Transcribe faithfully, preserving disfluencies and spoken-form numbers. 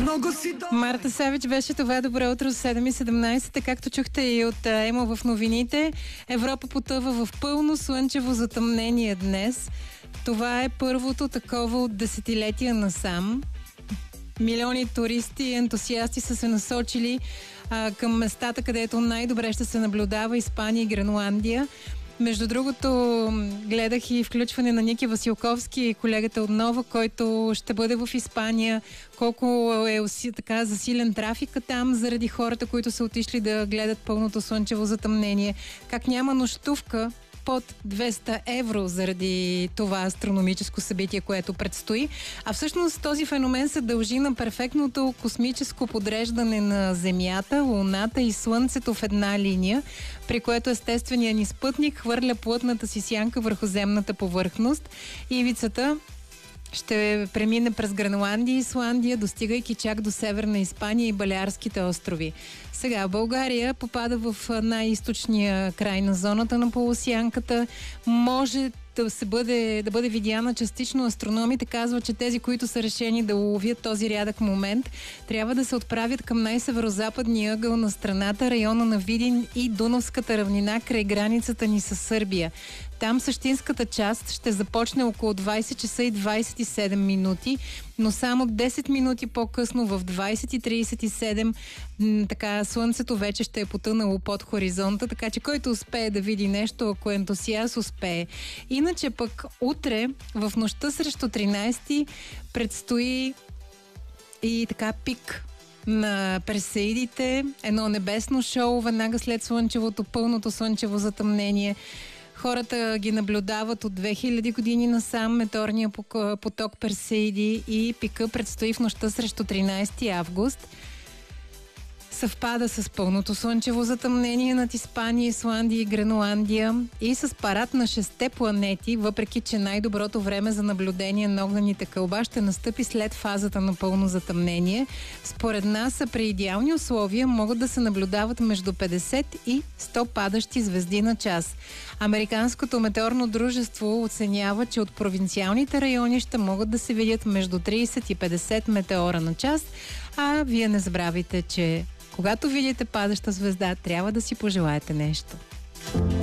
Марта Савич беше това. Добро утро, седем и седемнайсет. Както чухте и от Емо в новините, Европа потъва в пълно слънчево затъмнение днес. Това е първото такова от десетилетия насам. Милиони туристи и ентусиасти са се насочили а, към местата, където най-добре ще се наблюдава Испания и Гренландия. Между другото, гледах и включване на Ники Василковски, колегата от Нова, който ще бъде в Испания. Колко е така засилен трафика там заради хората, които са отишли да гледат пълното слънчево затъмнение. Как няма нощувка под двеста евро заради това астрономическо събитие, което предстои. А всъщност този феномен се дължи на перфектното космическо подреждане на Земята, Луната и Слънцето в една линия, при което естественият ни спътник хвърля плътната си сянка върху земната повърхност. Ивицата ще премине през Гренландия и Исландия, достигайки чак до Северна Испания и Балеарските острови. Сега България попада в най-източния край на зоната на полусянката. Може да, се бъде, да бъде видяна частично. Астрономите казват, че тези, които са решени да уловят този рядък момент, трябва да се отправят към най-северозападния ъгъл на страната, района на Видин и Дунавската равнина край границата ни с Сърбия. Там същинската част ще започне около двайсет часа и двайсет и седем минути, но само десет минути по-късно в двайсет и трийсет и седем така слънцето вече ще е потънало под хоризонта, така че който успее да види нещо, ако е ентусиаст, успее. Иначе пък утре, в нощта срещу тринайсети, предстои и така пик на Персеидите, едно небесно шоу, веднага след слънчевото, пълното слънчево затъмнение. Хората ги наблюдават от две хиляди години насам, метеорния поток Персеиди, и пика предстои в нощта срещу тринайсети август. Съвпада с пълното слънчево затъмнение над Испания, Исландия и Гренландия и с парад на шесте планети, въпреки че най-доброто време за наблюдение на огнените кълба ще настъпи след фазата на пълно затъмнение. Според нас, при идеални условия могат да се наблюдават между петдесет и сто падащи звезди на час. Американското метеорно дружество оценява, че от провинциалните райони ще могат да се видят между трийсет и петдесет метеора на час, а вие не забравяйте, че когато видите падаща звезда, трябва да си пожелаете нещо.